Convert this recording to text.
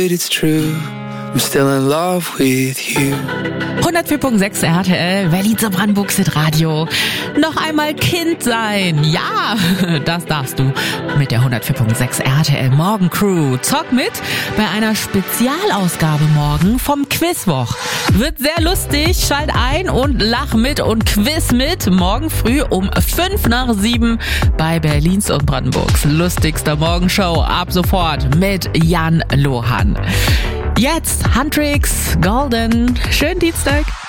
It's true, I'm still in love with you. 104.6 RTL, Berliner Brandenburg Hit Radio. Noch einmal Kind sein. Ja, das darfst du mit der 104.6 RTL Morgen Crew. Zock mit bei einer Spezialausgabe morgen vom Quizwoch. Wird sehr lustig. Schalt ein und lach mit und quiz mit. Morgen früh um 6:55 bei Berlins und Brandenburgs lustigster Morgenshow. Ab sofort mit Jan Lohan. Jetzt Huntrix Golden. Schönen Dienstag.